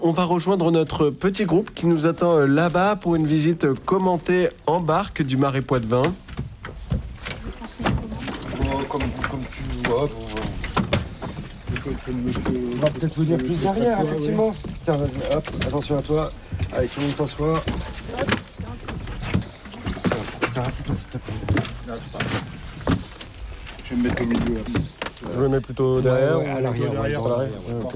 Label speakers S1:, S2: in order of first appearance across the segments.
S1: On va rejoindre notre petit groupe qui nous attend là-bas pour une visite commentée en barque du Marais Poitevin.
S2: Comme tu vois. On va peut-être venir plus derrière, effectivement. Tiens, vas-y, hop, attention à toi. Allez, tout le monde s'assoit. Tiens, assieds-toi, s'il te plaît.
S3: Là, c'est pas grave. Je vais me mettre au milieu. Là.
S1: Je me mets plutôt derrière.
S2: Ouais, à l'arrière.
S1: Okay.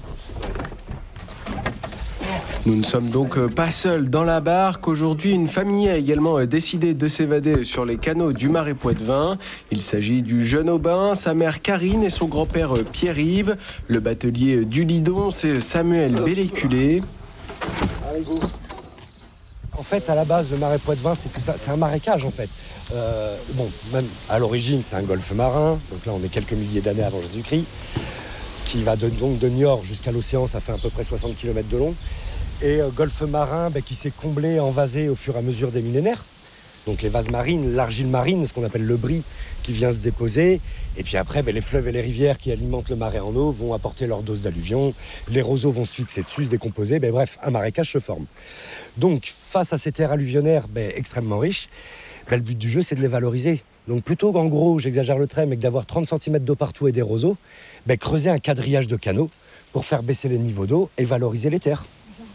S1: Nous ne sommes donc pas seuls dans la barque. Aujourd'hui, une famille a également décidé de s'évader sur les canaux du Marais Poitevin. Il s'agit du jeune Aubin, sa mère Karine et son grand-père Pierre-Yves. Le batelier du Lidon, c'est Samuel Belléculé.
S2: Allez, go. En fait, à la base, le Marais Poitevin, c'est tout ça. C'est un marécage, en fait. Même à l'origine, c'est un golfe marin. Donc là, on est quelques milliers d'années avant Jésus-Christ. Qui va donc de Niort jusqu'à l'océan, ça fait à peu près 60 km de long. Et golfe marin qui s'est comblé, envasé au fur et à mesure des millénaires. Donc les vases marines, l'argile marine, ce qu'on appelle le bris, qui vient se déposer. Et puis après, les fleuves et les rivières qui alimentent le marais en eau vont apporter leur dose d'alluvion. Les roseaux vont se fixer dessus, se décomposer. Bref, un marécage se forme. Donc face à ces terres alluvionnaires extrêmement riches, le but du jeu, c'est de les valoriser. Donc plutôt qu'en gros, j'exagère le trait, mais que d'avoir 30 cm d'eau partout et des roseaux, creuser un quadrillage de canaux pour faire baisser les niveaux d'eau et valoriser les terres.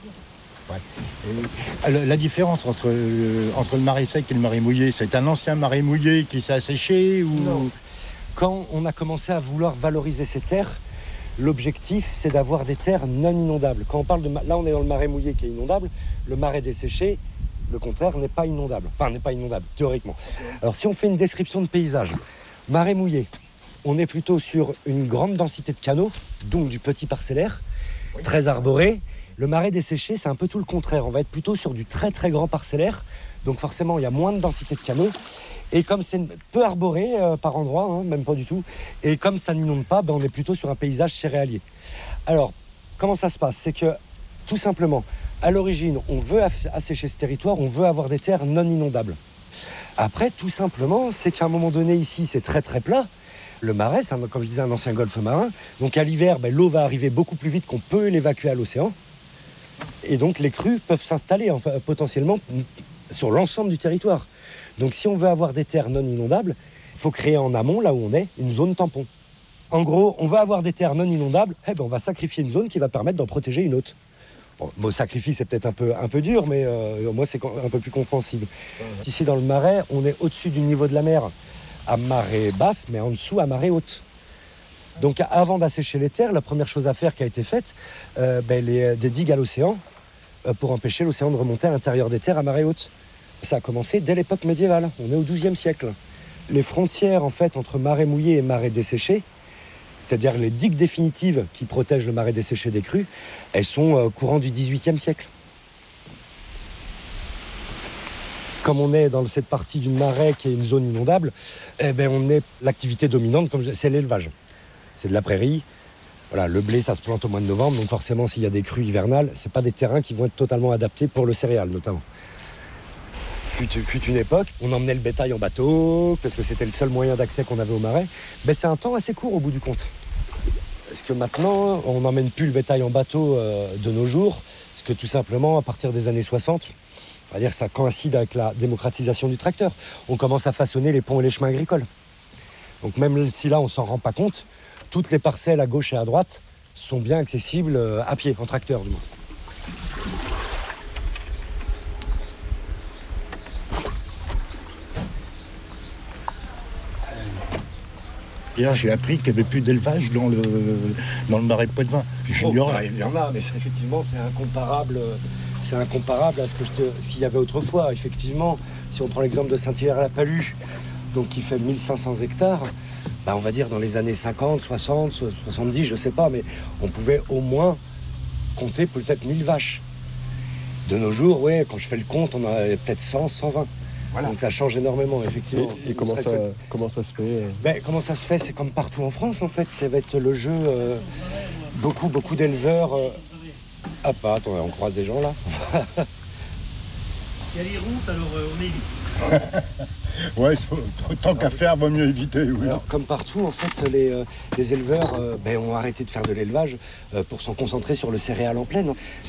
S3: Ouais. La différence entre le marais sec et le marais mouillé, c'est un ancien marais mouillé qui s'est asséché ou...
S2: Non. Quand on a commencé à vouloir valoriser ces terres, l'objectif, c'est d'avoir des terres non inondables. Quand on parle de... Là, on est dans le marais mouillé qui est inondable. Le marais desséché, le contraire, n'est pas inondable. Enfin, n'est pas inondable, théoriquement. Alors, si on fait une description de paysage, marais mouillé, on est plutôt sur une grande densité de canaux, donc du petit parcellaire, très arboré. Le marais desséché, c'est un peu tout le contraire. On va être plutôt sur du très très grand parcellaire. Donc forcément, il y a moins de densité de canaux. Et comme c'est peu arboré par endroits, même pas du tout, et comme ça n'inonde pas, on est plutôt sur un paysage céréalier. Alors, comment ça se passe ? C'est que, tout simplement, à l'origine, on veut assécher ce territoire, on veut avoir des terres non inondables. Après, tout simplement, c'est qu'à un moment donné, ici, c'est très très plat. Le marais, c'est, comme je disais, un ancien golfe marin. Donc à l'hiver, l'eau va arriver beaucoup plus vite qu'on peut l'évacuer à l'océan. Et donc les crues peuvent s'installer potentiellement sur l'ensemble du territoire. Donc si on veut avoir des terres non inondables, il faut créer en amont, là où on est, une zone tampon. En gros, on veut avoir des terres non inondables, on va sacrifier une zone qui va permettre d'en protéger une autre. Bon, sacrifice, c'est peut-être un peu dur, mais moi, c'est un peu plus compréhensible. Ici, dans le marais, on est au-dessus du niveau de la mer à marée basse, mais en dessous à marée haute. Donc avant d'assécher les terres, la première chose à faire qui a été faite, des digues à l'océan pour empêcher l'océan de remonter à l'intérieur des terres à marée haute. Ça a commencé dès l'époque médiévale, on est au XIIe siècle. Les frontières en fait entre marais mouillés et marais desséchés, c'est-à-dire les digues définitives qui protègent le marais desséché des crues, elles sont courant du XVIIIe siècle. Comme on est dans cette partie du marais qui est une zone inondable, l'activité dominante, c'est l'élevage. C'est de la prairie. Voilà, le blé, ça se plante au mois de novembre, donc forcément, s'il y a des crues hivernales, c'est pas des terrains qui vont être totalement adaptés pour le céréal, notamment. Fut une époque, on emmenait le bétail en bateau, parce que c'était le seul moyen d'accès qu'on avait au marais. C'est un temps assez court au bout du compte. Parce que maintenant, on n'emmène plus le bétail en bateau de nos jours, parce que tout simplement, à partir des années 60, on va dire que ça coïncide avec la démocratisation du tracteur. On commence à façonner les ponts et les chemins agricoles. Donc même si là, on s'en rend pas compte, toutes les parcelles à gauche et à droite sont bien accessibles à pied, en tracteur du moins.
S3: Hier, j'ai appris qu'il n'y avait plus d'élevage dans le marais Poitevin. J'ignorais.
S2: Il y en a, mais effectivement, c'est incomparable à ce qu'il y avait autrefois. Effectivement, si on prend l'exemple de Saint-Hilaire-la-Palud, donc qui fait 1500 hectares, on va dire dans les années 50, 60, 70, je ne sais pas, mais on pouvait au moins compter peut-être 1000 vaches. De nos jours, quand je fais le compte, on a peut-être 100, 120. Voilà. Donc ça change énormément, effectivement.
S1: Et comment ça se fait
S2: Comment ça se fait ? C'est comme partout en France, en fait. Ça va être le jeu. Beaucoup d'éleveurs... attends, on croise des gens, là.
S4: Il y a les ronces, alors on évite.
S3: Ouais, tant qu'à faire, vaut mieux éviter. Oui.
S2: Alors, comme partout, en fait, les éleveurs ont arrêté de faire de l'élevage pour s'en concentrer sur le céréal en plaine.